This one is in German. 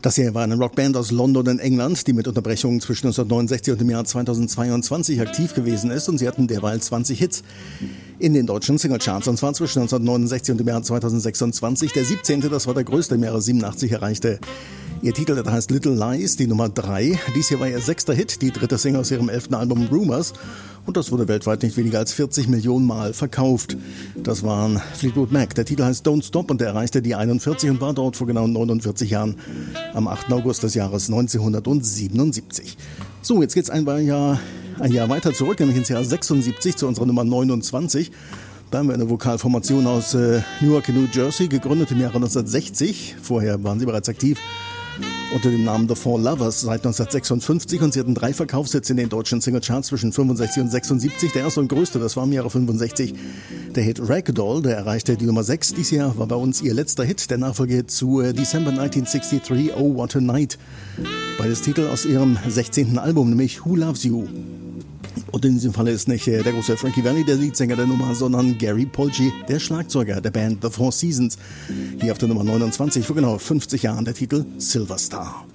Das hier war eine Rockband aus London in England, die mit Unterbrechungen zwischen 1969 und dem Jahr 2022 aktiv gewesen ist, und sie hatten derweil 20 Hits in den deutschen Singlecharts, und zwar zwischen 1969 und dem Jahr 2026. Der 17., das war der größte, im Jahre 87 erreichte. Ihr Titel, der heißt Little Lies, die Nummer 3. Dies hier war ihr 6. Hit, die 3. Single aus ihrem 11. Album Rumours. Und das wurde weltweit nicht weniger als 40 Millionen Mal verkauft. Das waren Fleetwood Mac. Der Titel heißt Don't Stop und der erreichte die 41 und war dort vor genau 49 Jahren am 8. August des Jahres 1977. So, jetzt geht's ein Jahr weiter zurück, nämlich ins Jahr 76 zu unserer Nummer 29. Da haben wir eine Vokalformation aus Newark in New Jersey, gegründet im Jahre 1960. Vorher waren sie bereits aktiv unter dem Namen The Four Lovers seit 1956, und sie hatten 3 Verkaufshits in den deutschen Singlecharts zwischen 65 und 76. Der erste und größte, das war im Jahre 65 der Hit Ragdoll, der erreichte die Nummer 6. Dies Jahr war bei uns ihr letzter Hit, der Nachfolger zu December 1963, Oh What a Night. Beides Titel aus ihrem 16. Album, nämlich Who Loves You. Und in diesem Fall ist nicht der große Frankie Valli der Leadsänger der Nummer, sondern Gary Polchi, der Schlagzeuger der Band The Four Seasons. Hier auf der Nummer 29 vor genau 50 Jahren der Titel Silver Star.